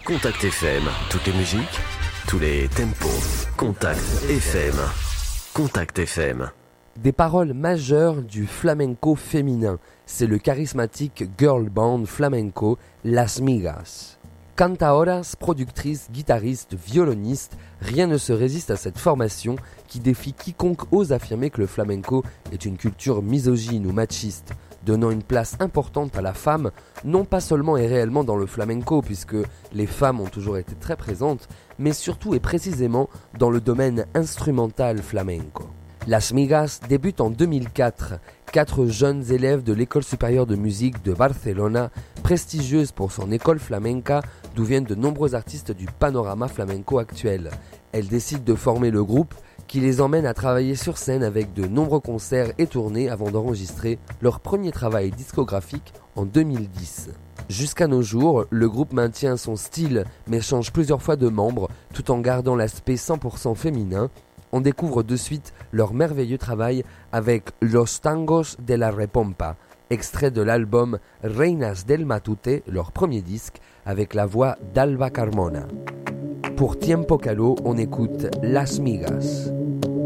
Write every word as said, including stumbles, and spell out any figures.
Contact F M, toutes les musiques, tous les tempos. Contact F M. Contact F M. Des paroles majeures du flamenco féminin, c'est le charismatique girl band flamenco Las Migas. Cantaoras, productrices, guitaristes, violonistes, rien ne se résiste à cette formation qui défie quiconque ose affirmer que le flamenco est une culture misogyne ou machiste, donnant une place importante à la femme, non pas seulement et réellement dans le flamenco, puisque les femmes ont toujours été très présentes, mais surtout et précisément dans le domaine instrumental flamenco. Las Migas débute en deux mille quatre. Quatre jeunes élèves de l'école supérieure de musique de Barcelona, prestigieuse pour son école flamenca, d'où viennent de nombreux artistes du panorama flamenco actuel. Elles décident de former le groupe qui les emmène à travailler sur scène avec de nombreux concerts et tournées avant d'enregistrer leur premier travail discographique en deux mille dix. Jusqu'à nos jours, le groupe maintient son style mais change plusieurs fois de membres tout en gardant l'aspect cent pour cent féminin. On découvre de suite leur merveilleux travail avec Los Tangos de la Repompa, extrait de l'album Reinas del Matute, leur premier disque, avec la voix d'Alba Carmona. Pour Tiempo Caló, on écoute Las Migas.